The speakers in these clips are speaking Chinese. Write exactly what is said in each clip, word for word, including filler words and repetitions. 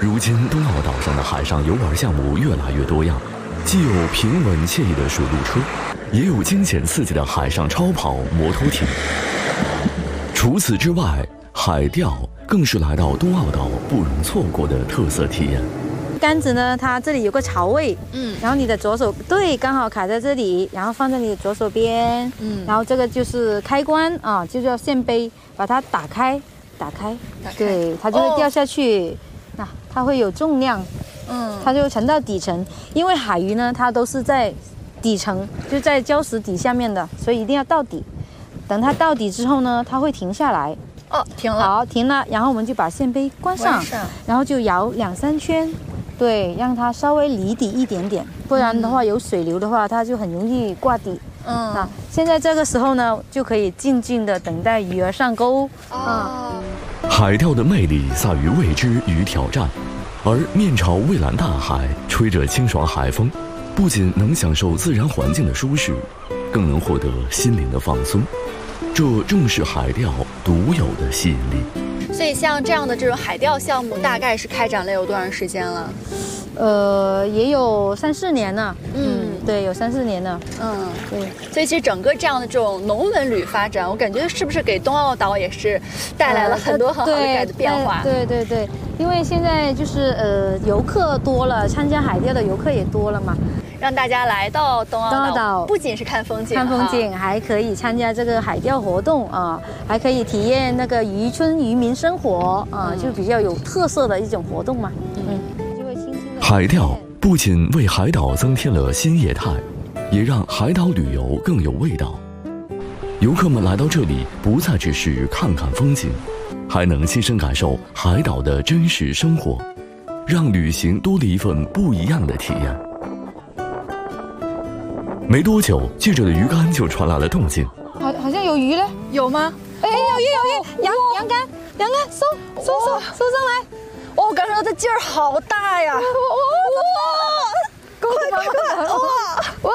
如今东澳岛上的海上游玩项目越来越多样，既有平稳惬意的水陆车，也有惊险刺激的海上超跑、摩托艇。除此之外，海钓更是来到东澳岛不容错过的特色体验。 杆子呢，它这里有个槽位，嗯，然后你的左手对，刚好卡在这里，然后放在你的左手边，嗯，然后这个就是开关啊，就叫线杯，把它打开，打开，打开对，它就会掉下去。那、哦、它会有重量，嗯，它就沉到底层。因为海鱼呢，它都是在底层，就在礁石底下面的，所以一定要到底。等它到底之后呢，它会停下来。 哦，停了。 好，停了，然后我们就把线杯关上，关上然后就摇两三圈。对，让它稍微离底一点点，不然的话有水流的话，它就很容易挂底。嗯，那现在这个时候呢，就可以静静的等待鱼儿上钩。 哦， 海钓的魅力在于未知与挑战，而面朝蔚蓝大海，吹着清爽海风，不仅能享受自然环境的舒适，更能获得心灵的放松。这正是海钓独有的吸引力。 所以像这样的这种海钓项目，大概是开展了有多长时间了？ 呃，也有三四年了。嗯，对，有三四年了。嗯，对。 所以其实整个这样的这种农文旅发展，我感觉是不是给东澳岛也是带来了很多很好的改的变化？ 呃、对, 对对对，因为现在就是呃游客多了，参加海钓的游客也多了嘛。 让大家来到东澳岛， 东澳岛不仅是看风景， 看风景，还可以参加这个海钓活动啊，还可以体验那个渔村渔民生活啊，嗯、就比较有特色的一种活动嘛。嗯，就会轻轻的。 海钓不仅为海岛增添了新业态，也让海岛旅游更有味道。游客们来到这里，不再只是看看风景，还能亲身感受海岛的真实生活，让旅行多了一份不一样的体验。没多久，记者的鱼竿就传来了动静， 好，好像有鱼嘞， 有吗？ 哎，有鱼有鱼，扬扬竿，扬竿，收收收收上来！ 哦，我感受到它劲儿好大呀！哇哇，快快快！哇哇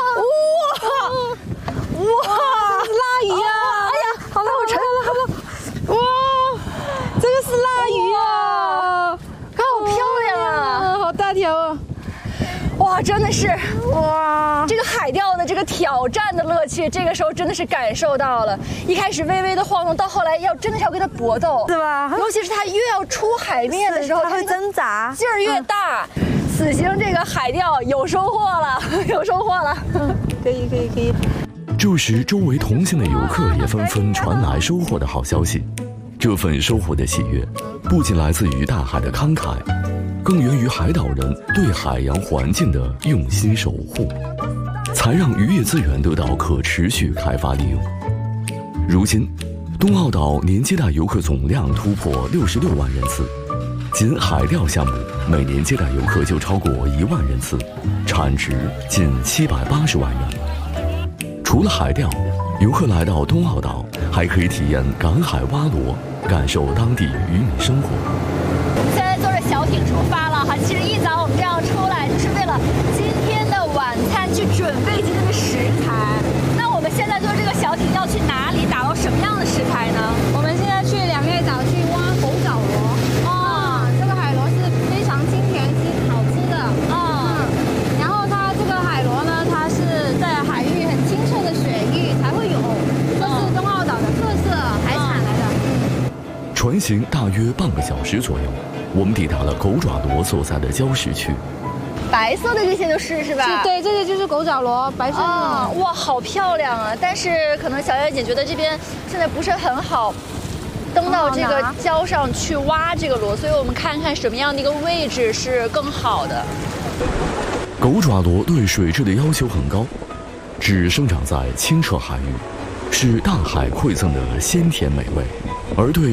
哇哇！腊鱼啊！ 哎呀， 好了，我沉了，好了！哇，这个是腊鱼啊！ 看好漂亮啊， 好大条啊！ 哇，真的是哇！这个海钓的这个挑战的乐趣，这个时候真的是感受到了。一开始微微的晃动，到后来要真的是要跟它搏斗， 是吧？ 尤其是它越要出海面的时候， 它会挣扎， 劲儿越大。嗯、此行这个海钓有收获了，有收获了。 嗯，可以可以可以。 这时，周围同行的游客也纷纷传来收获的好消息。这份收获的喜悦，不仅来自于大海的慷慨。更源于海岛人对海洋环境的用心守护，才让渔业资源得到可持续开发利用。如今，东澳岛年接待游客总量突破六十六万人次，仅海钓项目每年接待游客就超过一万人次，产值近七百八十万元。除了海钓，游客来到东澳岛还可以体验赶海挖螺，感受当地渔民生活。 现在坐着小艇出发了哈，其实一早我们这样出来，就是为了今天的晚餐去准备今天的食材。那我们现在坐这个小艇要去哪里，打捞什么样的食材呢？ 我们现在去两叶岛去挖狗爪螺。哦，这个海螺是非常清甜、好吃的。嗯，然后它这个海螺呢，它是在海域很清澈的水域才会有，这是东澳岛的特色海产来的。嗯， 船行大约半个小时左右。我们抵达了狗爪螺所在的礁石区， 白色的这些就是是吧？ 对，这些就是狗爪螺，白色的。 啊，哇，好漂亮啊！但是可能小月姐觉得这边现在不是很好登到这个礁上去挖这个螺，所以我们看看什么样的一个位置是更好的。 狗爪螺对水质的要求很高，只生长在清澈海域，是大海馈赠的鲜甜美味，而对